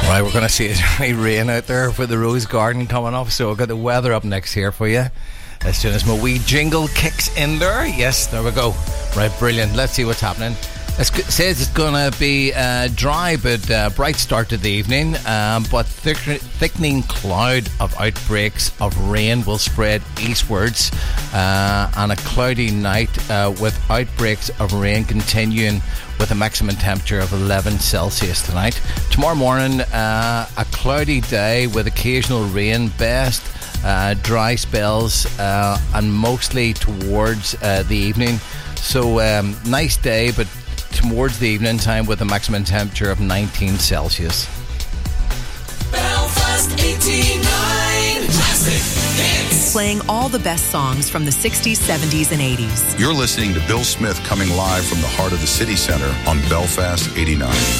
Right, we're going to see it rain out there for the Rose Garden coming up, so we've got the weather up next here for you. As soon as my wee jingle kicks in there. Yes, there we go. Right, brilliant. Let's see what's happening. It says it's going to be dry but bright start to the evening, but thickening cloud of outbreaks of rain will spread eastwards, and a cloudy night with outbreaks of rain continuing with a maximum temperature of 11 Celsius tonight. Tomorrow morning, a cloudy day with occasional rain, best dry spells, and mostly towards the evening. So nice day, but towards the evening time with a maximum temperature of 19 Celsius. Belfast 89 Classic Hits. Playing all the best songs from the 60s, 70s, and 80s. You're listening to Bill Smith coming live from the heart of the city centre on Belfast 89.